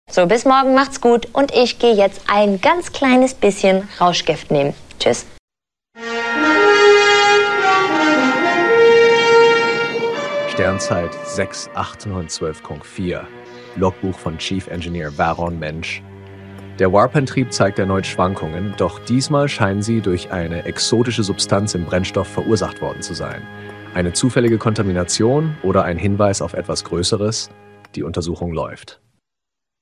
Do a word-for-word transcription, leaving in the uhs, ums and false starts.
So, bis morgen, macht's gut und ich gehe jetzt ein ganz kleines bisschen Rauschgift nehmen. Tschüss. Sternzeit sechs acht neun zwölf Punkt vier. Logbuch von Chief Engineer Varon Mensch. Der Warp-Antrieb zeigt erneut Schwankungen, doch diesmal scheinen sie durch eine exotische Substanz im Brennstoff verursacht worden zu sein. Eine zufällige Kontamination oder ein Hinweis auf etwas Größeres? Die Untersuchung läuft.